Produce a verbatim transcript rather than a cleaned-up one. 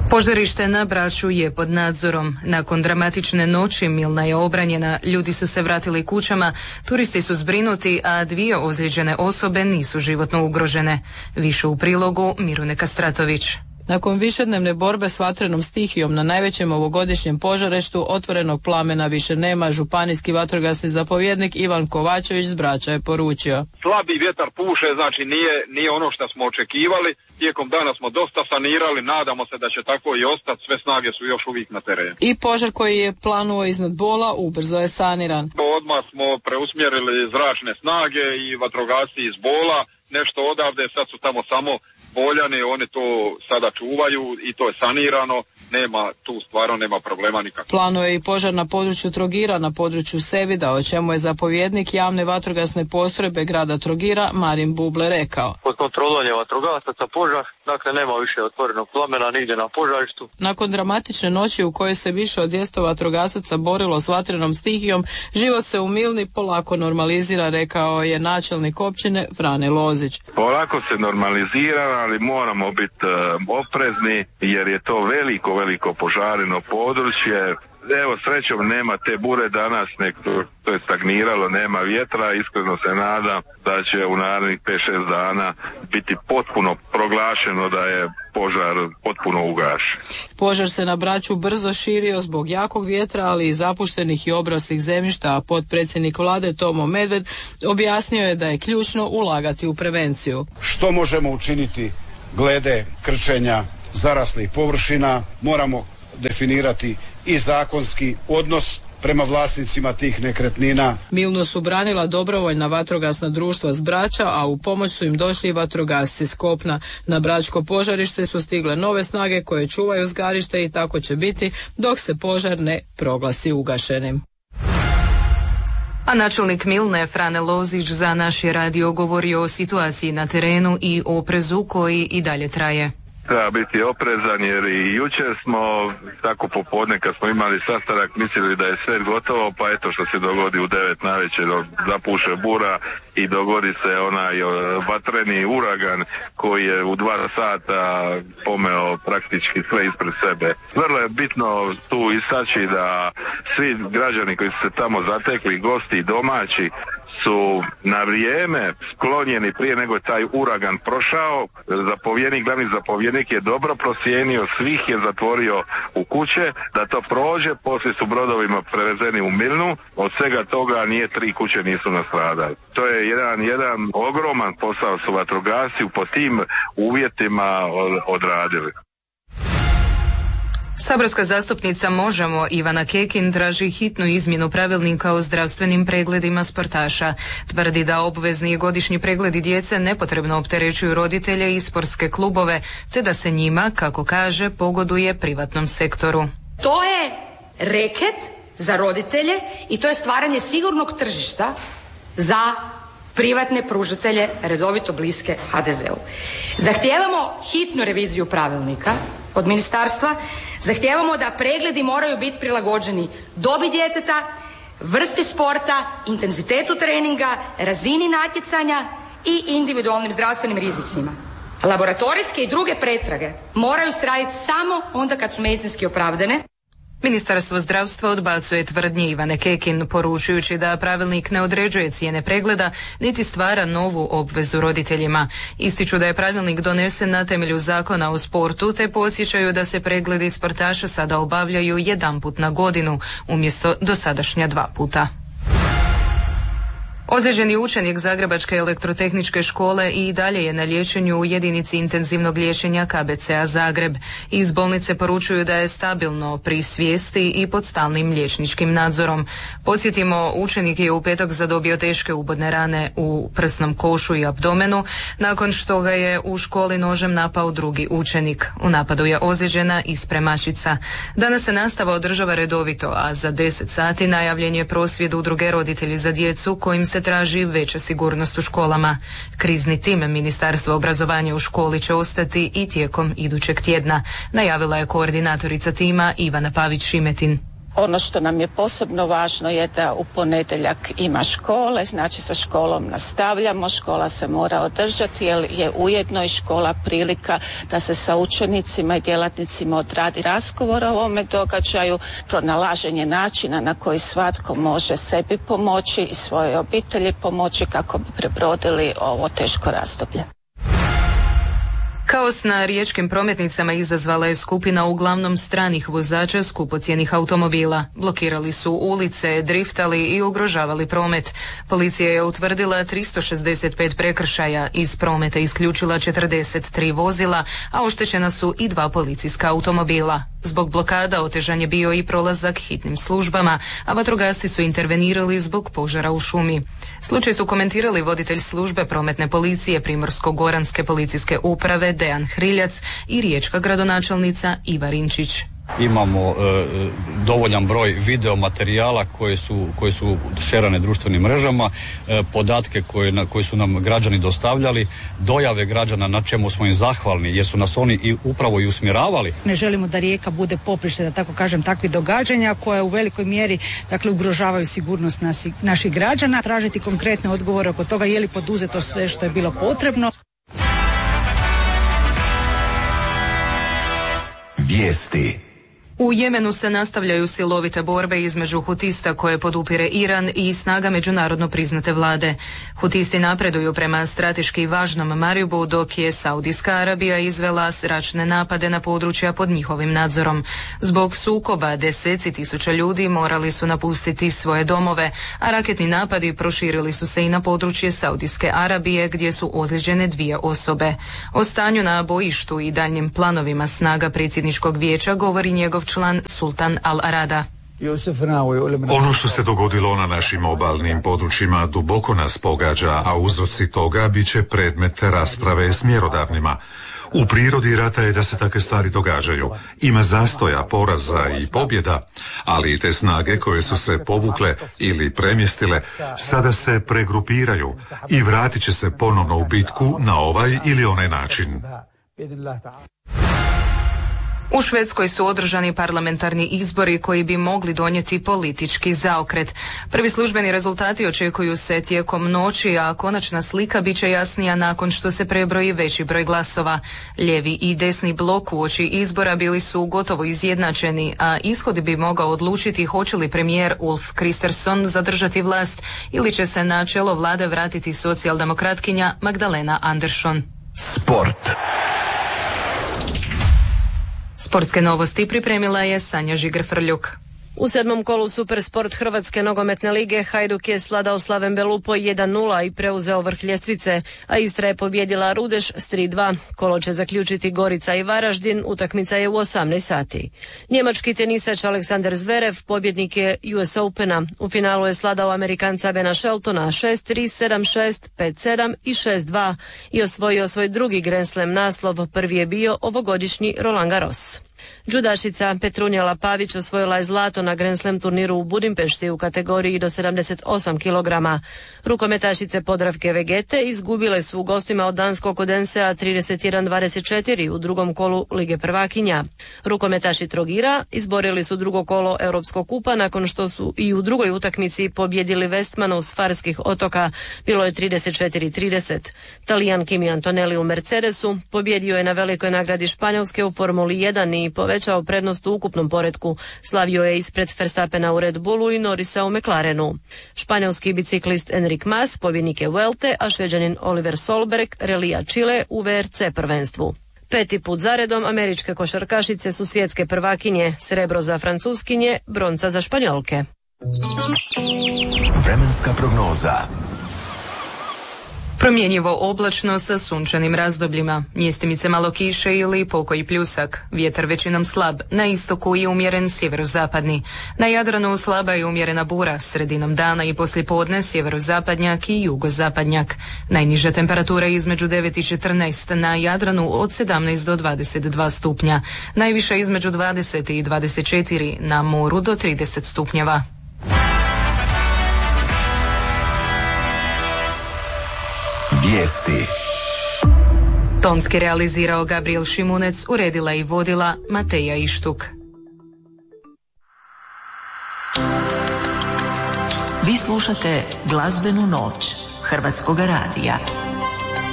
Požarište na Braču je pod nadzorom. Nakon dramatične noći Milna je obranjena, ljudi su se vratili kućama, turisti su zbrinuti, a dvije ozlijeđene osobe nisu životno ugrožene. Više u prilogu Mirune Kastratović. Nakon višednevne borbe s vatrenom stihijom na najvećem ovogodišnjem požarištu otvorenog plamena više nema. Županijski vatrogasni zapovjednik Ivan Kovačević s Brača je poručio: slabi vjetar puše, znači nije, nije ono što smo očekivali. Tijekom dana smo dosta sanirali, nadamo se da će tako i ostati, sve snage su još uvijek na terenu. I požar koji je planuo iznad Bola ubrzo je saniran. Odmah smo preusmjerili zračne snage i vatrogasci iz Bola, nešto odavde, sad su tamo samo Boljani, oni to sada čuvaju i to je sanirano, nema tu stvarno nema problema nikakvog. Planuje i požar na području Trogira, na području Sevida, o čemu je zapovjednik javne vatrogasne postrojbe grada Trogira Marin Buble rekao: pod kontrolom je vatrogasaca požar, dakle nema više otvorenog plamena nigdje na požarištu. Nakon dramatične noći u kojoj se više od dvjesto vatrogasaca borilo s vatrenom stihijom, život se u Milni polako normalizira, rekao je načelnik općine Frane Lozić. Polako se normalizira, ali moramo biti uh, oprezni jer je to veliko, veliko požareno područje. Evo, srećom nema te bure danas, nek to je stagniralo, nema vjetra, iskreno se nadam da će u narednih pet šest dana biti potpuno proglašeno da je požar potpuno ugašen. Požar se na Braču brzo širio zbog jakog vjetra, ali i zapuštenih i obraslih zemljišta, a potpredsjednik vlade Tomo Medved objasnio je da je ključno ulagati u prevenciju. Što možemo učiniti glede krčenja zaraslih površina? Moramo definirati i zakonski odnos prema vlasnicima tih nekretnina. Milnu su branila dobrovoljna vatrogasna društva s Brača, a u pomoć su im došli i vatrogasci s kopna. Na bračko požarište su stigle nove snage koje čuvaju zgarište i tako će biti dok se požar ne proglasi ugašenim. A načelnik Milne Frane Lozić za naš je radio govorio o situaciji na terenu i oprezu koji i dalje traje. Treba biti oprezan jer i jučer smo tako popodne kad smo imali sastanak mislili da je sve gotovo, pa eto što se dogodi u devet navečer, zapuše bura i dogodi se onaj vatreni uragan koji je u dva sata pomeo praktički sve ispred sebe. Vrlo je bitno tu istaći da svi građani koji su se tamo zatekli, gosti i domaći, su na vrijeme sklonjeni prije nego je taj uragan prošao. Zapovjednik, glavni zapovjednik je dobro procijenio, svih je zatvorio u kuće da to prođe, poslije su brodovima prevezeni u Milnu, od svega toga nije tri kuće nisu nastradali. To je jedan, jedan ogroman posao su vatrogasci po tim uvjetima odradili. Saborska zastupnica Možemo Ivana Kekin traži hitnu izmjenu pravilnika o zdravstvenim pregledima sportaša. Tvrdi da obvezni godišnji pregledi djece nepotrebno opterećuju roditelje i sportske klubove, te da se njima, kako kaže, pogoduje privatnom sektoru. To je reket za roditelje i to je stvaranje sigurnog tržišta za privatne pružatelje redovito bliske ha de zeu. Zahtijevamo hitnu reviziju pravilnika od ministarstva, zahtijevamo da pregledi moraju biti prilagođeni dobi djeteta, vrsti sporta, intenzitetu treninga, razini natjecanja i individualnim zdravstvenim rizicima. Laboratorijske i druge pretrage moraju se raditi samo onda kad su medicinski opravdane. Ministarstvo zdravstva odbacuje tvrdnje Ivane Kekin, poručujući da pravilnik ne određuje cijene pregleda niti stvara novu obvezu roditeljima. Ističu da je pravilnik donesen na temelju zakona o sportu, te podsjećaju da se pregledi sportaša sada obavljaju jedanput na godinu umjesto dosadašnja dva puta. Ozlijeđeni učenik Zagrebačke elektrotehničke škole i dalje je na liječenju u jedinici intenzivnog liječenja ka be ce a Zagreb. Iz bolnice poručuju da je stabilno pri svijesti i pod stalnim liječničkim nadzorom. Podsjetimo, učenik je u petak zadobio teške ubodne rane u prsnom košu i abdomenu, nakon što ga je u školi nožem napao drugi učenik. U napadu je ozlijeđena i spremačica. Danas se nastava održava redovito, a za deset sati najavljen je prosvjed udruge Roditelji za djecu kojim se traži veća sigurnost u školama. Krizni tim Ministarstva obrazovanja u školi će ostati i tijekom idućeg tjedna, najavila je koordinatorica tima Ivana Pavić-Šimetin. Ono što nam je posebno važno je da u ponedjeljak ima škole, znači sa školom nastavljamo, škola se mora održati jer je ujedno i škola prilika da se sa učenicima i djelatnicima odradi razgovor o ovome događaju, pronalaženje načina na koji svatko može sebi pomoći i svojoj obitelji pomoći kako bi prebrodili ovo teško razdoblje. Kaos na riječkim prometnicama izazvala je skupina uglavnom stranih vozača skupocjenih automobila. Blokirali su ulice, driftali i ugrožavali promet. Policija je utvrdila tristo šezdeset pet prekršaja, iz prometa isključila četrdeset tri vozila, a oštećena su i dva policijska automobila. Zbog blokada otežan je bio i prolazak hitnim službama, a vatrogasci su intervenirali zbog požara u šumi. Slučaj su komentirali voditelj službe prometne policije Primorsko-goranske policijske uprave Dejan Hriljac i riječka gradonačelnica Iva Rinčić. Imamo e, dovoljan broj video materijala koje su, koje su šerane društvenim mrežama, e, podatke koje, na, koje su nam građani dostavljali, dojave građana na čemu smo im zahvalni jer su nas oni i upravo i usmjeravali. Ne želimo da Rijeka bude poprište, da tako kažem, takvih događanja koje u velikoj mjeri dakle ugrožavaju sigurnost nasi, naših građana. Tražiti konkretne odgovore oko toga je li poduzeto sve što je bilo potrebno. Vijesti. U Jemenu se nastavljaju silovite borbe između hutista koje podupire Iran i snaga međunarodno priznate vlade. Hutisti napreduju prema strateški važnom Maribu, dok je Saudijska Arabija izvela zračne napade na područja pod njihovim nadzorom. Zbog sukoba deseci tisuća ljudi morali su napustiti svoje domove, a raketni napadi proširili su se i na područje Saudijske Arabije gdje su ozlijeđene dvije osobe. O stanju na bojištu i daljnjim planovima snaga predsjedničkog vijeća govori njegov član Sultan Al-Arada. Ono što se dogodilo na našim obalnim područjima duboko nas pogađa, a uzroci toga bit će predmet rasprave s mjerodavnima. U prirodi rata je da se takve stvari događaju. Ima zastoja, poraza i pobjeda, ali i te snage koje su se povukle ili premjestile sada se pregrupiraju i vratit će se ponovno u bitku na ovaj ili onaj način. U Švedskoj su održani parlamentarni izbori koji bi mogli donijeti politički zaokret. Prvi službeni rezultati očekuju se tijekom noći, a konačna slika bit će jasnija nakon što se prebroji veći broj glasova. Lijevi i desni blok uoči izbora bili su gotovo izjednačeni, a ishod bi mogao odlučiti hoće li premijer Ulf Kristersson zadržati vlast ili će se na čelo vlade vratiti socijaldemokratkinja Magdalena Andersson. Sport. Sportske novosti pripremila je Sanja Žiger-Frljuk. U sedmom kolu Supersport Hrvatske nogometne lige Hajduk je svladao Slaven Belupo jedan nula i preuzeo vrh ljestvice, a Istra je pobjedila Rudeš s tri dva. Kolo će zaključiti Gorica i Varaždin, utakmica je u osamnaest sati. Njemački tenisač Aleksander Zverev pobjednik je U S Opena. U finalu je svladao Amerikanca Bena Sheltona šest tri, sedam šest, pet sedam i šest dva i osvojio svoj drugi Grand Slam naslov, prvi je bio ovogodišnji Roland Garros. Džudašica Petrunjala Pavić osvojila je zlato na Grand Slam turniru u Budimpešti u kategoriji do sedamdeset osam kilograma. Rukometašice Podravke Vegete izgubile su u gostima od danskog Odensea trideset jedan dvadeset četiri u drugom kolu Lige prvakinja. Rukometaši Trogira izborili su drugo kolo Europskog kupa nakon što su i u drugoj utakmici pobjedili Westmanu s Farskih otoka. Bilo je trideset četiri trideset. Talijan Kimi Antonelli u Mercedesu pobjedio je na velikoj nagradi Španjolske u Formuli jedan i povećao prednost u ukupnom poretku. Slavio je ispred Verstappena u Red Bullu i Norrisa u McLarenu. Španjolski biciklist Enric Mas pobjednik je Vuelte, a Šveđanin Oliver Solberg relija Chile u V R C prvenstvu. Peti put zaredom američke košarkašice su svjetske prvakinje, srebro za Francuskinje, bronca za Španjolke. Vremenska prognoza. Promjenjivo oblačno sa sunčanim razdobljima, mjestimice malo kiše ili pokoji pljusak, vjetar većinom slab, na istoku i umjeren sjeverozapadni. Na Jadranu slaba i umjerena bura, sredinom dana i poslijepodne sjeverozapadnjak i jugozapadnjak. Najniža temperatura između devet i četrnaest, na Jadranu od sedamnaest do dvadeset dva stupnja, najviša između dvadeset i dvadeset četiri, na moru do trideset stupnjeva. Vijesti. Tonski realizirao Gabriel Šimunec, uredila i vodila Mateja Ištuk. Vi slušate Glazbenu noć Hrvatskog radija.